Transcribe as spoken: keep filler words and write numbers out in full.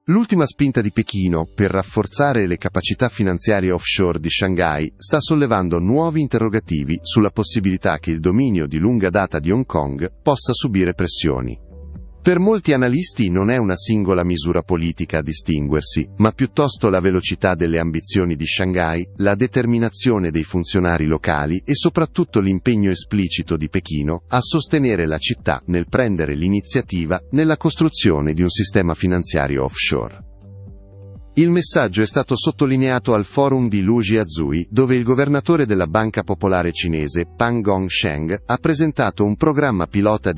L'ultima spinta di Pechino per rafforzare le capacità finanziarie offshore di Shanghai sta sollevando nuovi interrogativi sulla possibilità che il dominio di lunga data di Hong Kong possa subire pressioni. Per molti analisti non è una singola misura politica a distinguersi, ma piuttosto la velocità delle ambizioni di Shanghai, la determinazione dei funzionari locali e soprattutto l'impegno esplicito di Pechino a sostenere la città nel prendere l'iniziativa nella costruzione di un sistema finanziario offshore. Il messaggio è stato sottolineato al forum di Lujiazui, dove il governatore della Banca Popolare Cinese, Pan Gongsheng, ha presentato un programma pilota